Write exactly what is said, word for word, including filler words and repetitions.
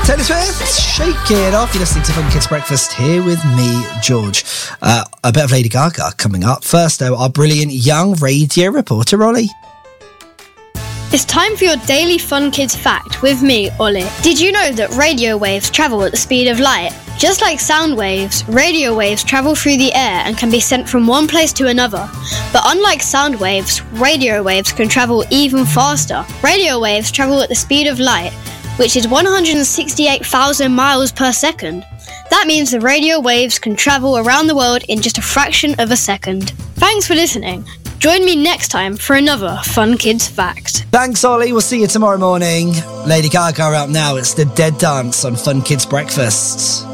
Taylor Swift, shake it off. You're listening to Fun Kids Breakfast here with me, George. Uh, a bit of Lady Gaga coming up. First, though, our brilliant young radio reporter, Ollie. It's time for your daily Fun Kids fact with me, Ollie. Did you know that radio waves travel at the speed of light? Just like sound waves, radio waves travel through the air and can be sent from one place to another. But unlike sound waves, radio waves can travel even faster. Radio waves travel at the speed of light, which is one hundred sixty-eight thousand miles per second. That means the radio waves can travel around the world in just a fraction of a second. Thanks for listening. Join me next time for another Fun Kids fact. Thanks, Ollie. We'll see you tomorrow morning. Lady Gaga up now. It's the Dead Dance on Fun Kids Breakfast.